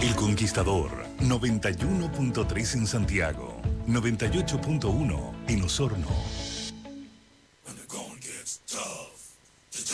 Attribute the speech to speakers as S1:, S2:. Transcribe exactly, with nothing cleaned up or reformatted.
S1: El Conquistador, noventa y uno punto tres en Santiago, noventa y ocho punto uno en Osorno. When the going gets tough.